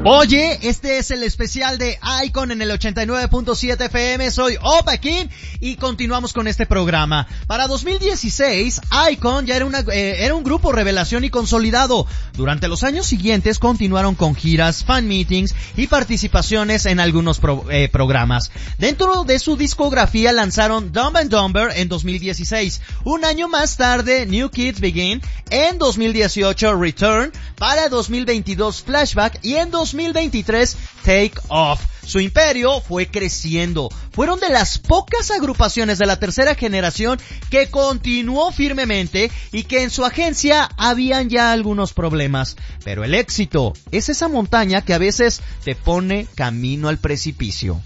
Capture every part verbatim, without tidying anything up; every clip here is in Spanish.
Oye, este es el especial de iKON en el ochenta y nueve punto siete F M. Soy Opa Kim y continuamos con este programa. Para dos mil dieciséis, iKON ya era, una, eh, era un grupo revelación y consolidado. Durante los años siguientes continuaron con giras, fan meetings y participaciones en algunos pro, eh, programas. Dentro de su discografía lanzaron Dumb and Dumber en dos mil dieciséis. Un año más tarde, New Kids Begin. En dos mil dieciocho, Return. Para dos mil veintidós, Flashback. Y en dos mil veintitrés, Take Off. Su imperio fue creciendo. Fueron de las pocas agrupaciones de la tercera generación que continuó firmemente y que en su agencia habían ya algunos problemas. Pero el éxito es esa montaña que a veces te pone camino al precipicio.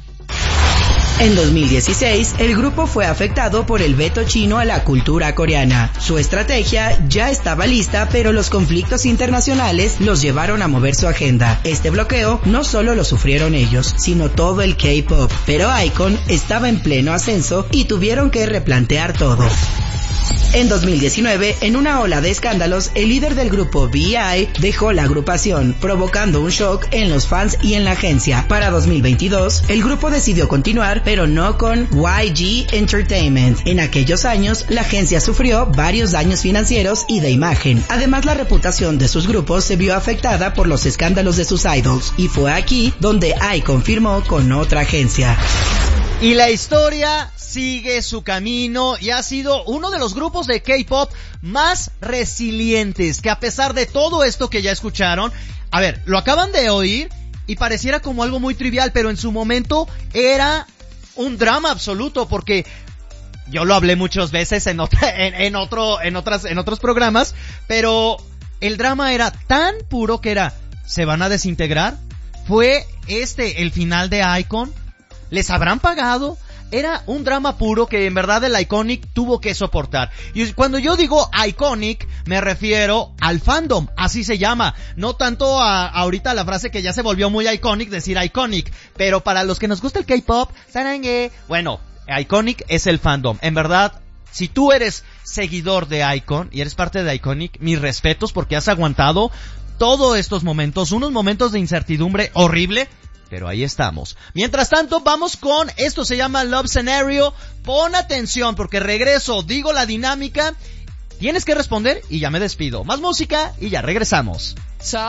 En dos mil dieciséis, el grupo fue afectado por el veto chino a la cultura coreana. Su estrategia ya estaba lista, pero los conflictos internacionales los llevaron a mover su agenda. Este bloqueo no solo lo sufrieron ellos, sino todo el K-pop. Pero iKON estaba en pleno ascenso y tuvieron que replantear todo. En dos mil diecinueve, en una ola de escándalos, el líder del grupo V I dejó la agrupación, provocando un shock en los fans y en la agencia. Para dos mil veintidós, el grupo decidió continuar, pero no con Y G Entertainment. En aquellos años, la agencia sufrió varios daños financieros y de imagen. Además, la reputación de sus grupos se vio afectada por los escándalos de sus idols, y fue aquí donde iKON firmó con otra agencia. Y la historia sigue su camino y ha sido uno de los grupos de K-pop más resilientes, que a pesar de todo esto que ya escucharon, a ver, lo acaban de oír y pareciera como algo muy trivial, pero en su momento era un drama absoluto, porque yo lo hablé muchas veces en otra, en, en otro, en otras, en otros programas, pero el drama era tan puro que era, ¿se van a desintegrar? ¿Fue este el final de iKON? ¿Les habrán pagado? Era un drama puro que en verdad el Iconic tuvo que soportar. Y cuando yo digo Iconic, me refiero al fandom, así se llama. No tanto a ahorita la frase que ya se volvió muy iconic, decir Iconic. Pero para los que nos gusta el K-pop, sarangue, bueno, Iconic es el fandom. En verdad, si tú eres seguidor de iKON y eres parte de Iconic, mis respetos porque has aguantado todos estos momentos, unos momentos de incertidumbre horrible. Pero ahí estamos. Mientras tanto, vamos con, esto se llama Love Scenario. Pon atención porque regreso, digo la dinámica. Tienes que responder y ya me despido. Más música y ya regresamos.